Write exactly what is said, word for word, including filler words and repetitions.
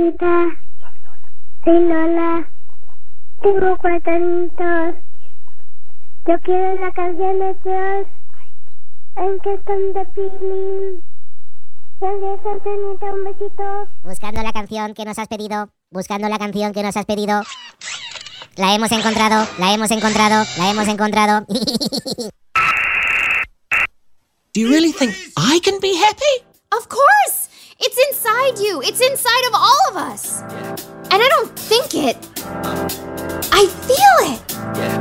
Hola, soy Lola. Tengo cuatro añitos. Yo quiero la canción de Dios. En que son de Pilín. Gracias, Anita, un besito. Buscando la canción que nos has pedido. Buscando la canción que nos has pedido. La hemos encontrado, la hemos encontrado, la hemos encontrado. Do you really think I can be happy? Of course! It's inside you. It's inside of all of us. And I don't think it. I feel it.